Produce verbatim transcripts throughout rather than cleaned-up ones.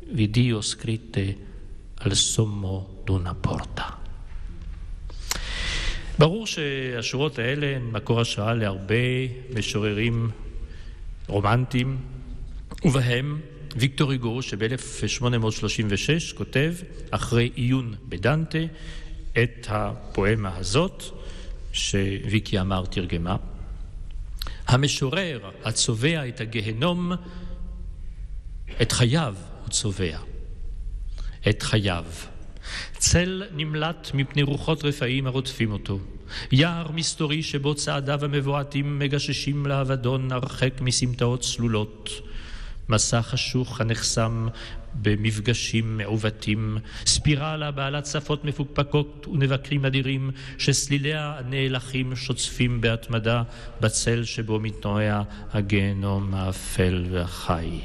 vi Dio scritte al sommo d'una porta. ברור שהשורות האלה הן מקור השראה להרבה משוררים רומנטיים, ובהם ויקטור היגו שב-אלף שמונה מאות שלושים ושש כותב, אחרי עיון בדנטה, את הפואמה הזאת שוויקי אמר תרגמה. המשורר הצובע את הגהנום, את חייו הוא צובע, את חייו. צל נמלט מפני רוחות רפאים הרודפים אותו. יער מסתורי שבו צעדיו המבועתים מגששים לאבדון הרחק מסמטאות צלולות. מסע חשוך הנחסם במפגשים מעוותים, ספירלה בעלת שפות מפוקפקות ונבקרים אדירים, שסליליה הנאלחים שוצפים בהתמדה בצל שבו מתנועע הגיהנום האפל והחי.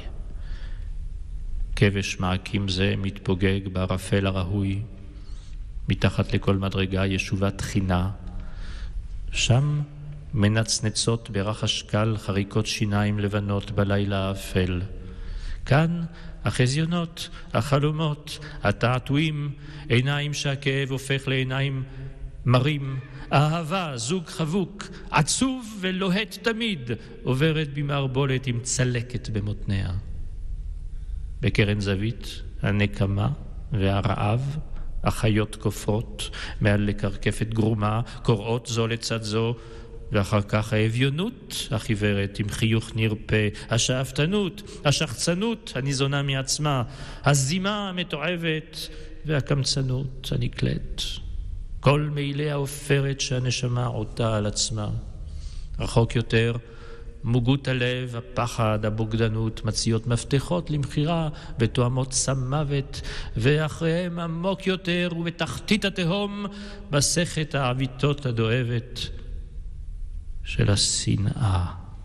כבש מעקים זה מתפוגג בערפל הרהוי, מתחת לכל מדרגה ישובת חינה. שם מנצנצות ברחש קל חריקות שיניים לבנות בלילה האפל. כאן החזיונות, החלומות, התעתועים, עיניים שהכאב הופך לעיניים מרים. אהבה, זוג חבוק, עצוב ולוהט תמיד, עוברת במערבולת עם צלקת במותניה. בקרן זווית, הנקמה והרעב, החיות כופרות, מעל לקרקפת גרומה, קוראות זו לצד זו, ואחר כך האביונות החיוורת עם חיוך נרפה, השאפתנות, השחצנות הניזונה מעצמה, הזימה המתועבת והקמצנות הנקלט. כל מילי האופרת שהנשמה עוטה על עצמה. רחוק יותר, מוגות הלב, הפחד, הבוגדנות, מציאות מפתחות למחירה ותואמות סם מוות, ואחריהם עמוק יותר ובתחתית התהום, בסכת העביתות הדואבת של השנאה.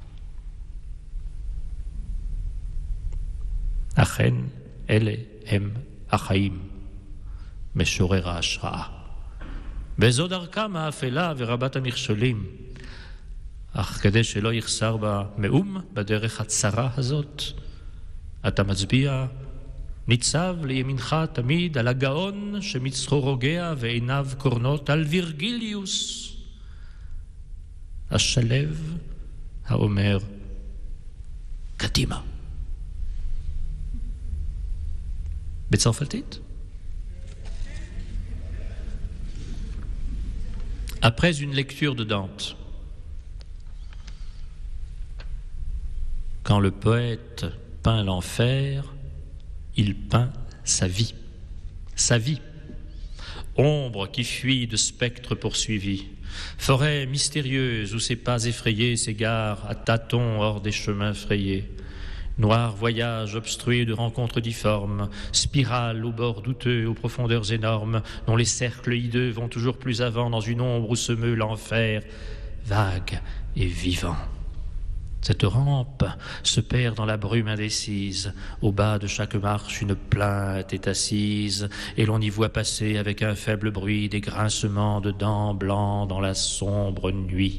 אכן, אלה הם החיים, משורר ההשראה. וזו דרכם האפלה ורבת המכשולים. אך כדי שלא יחסר בה מאום בדרך הצרה הזאת, אתה מצביע, ניצב לימינך תמיד על הגאון שמצחו רוגע ועיניו קורנות, על וירגיליוס השלב האומר קדימה. בצרפתית. Après une lecture de Dante, quand le poète peint l'enfer, il peint sa vie. Sa vie. Ombre qui fuit de spectres poursuivis. Forêt mystérieuse où ses pas effrayés s'égarent à tâtons hors des chemins frayés. Noir voyage obstrué de rencontres difformes, spirale aux bords douteux, aux profondeurs énormes, dont les cercles hideux vont toujours plus avant dans une ombre où se meut l'enfer, vague et vivant. Cette rampe se perd dans la brume indécise. Au bas de chaque marche, une plainte est assise, et l'on y voit passer avec un faible bruit des grincements de dents blancs dans la sombre nuit.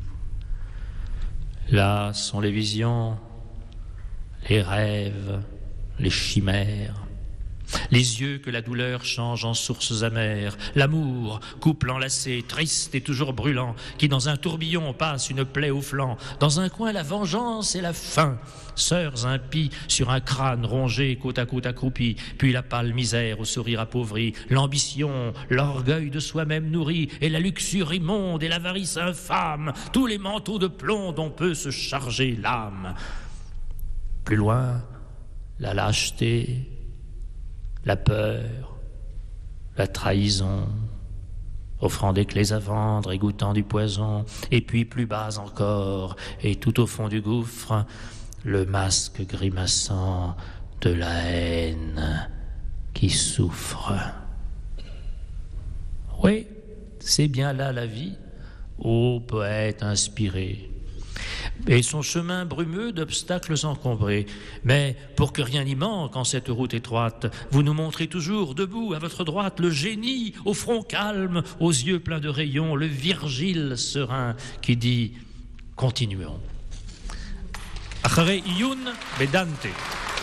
Là sont les visions, les rêves, les chimères, les yeux que la douleur change en sources amères, l'amour, couple enlacé, triste et toujours brûlant, qui dans un tourbillon passe une plaie au flanc, dans un coin la vengeance et la faim, sœurs impies sur un crâne rongé côte à côte accroupi, puis la pâle misère au sourire appauvri, l'ambition, l'orgueil de soi-même nourri, et la luxure immonde et l'avarice infâme, tous les manteaux de plomb dont peut se charger l'âme. Plus loin, la lâcheté, la peur, la trahison, offrant des clés à vendre et goûtant du poison, et puis plus bas encore, et tout au fond du gouffre, le masque grimaçant de la haine qui souffre. Oui, c'est bien là la vie, ô poète inspiré. Et son chemin brumeux d'obstacles encombrés. Mais pour que rien n'y manque en cette route étroite, vous nous montrez toujours debout à votre droite le génie au front calme, aux yeux pleins de rayons, le Virgile serein qui dit « Continuons ». אחרי עיון בדנטה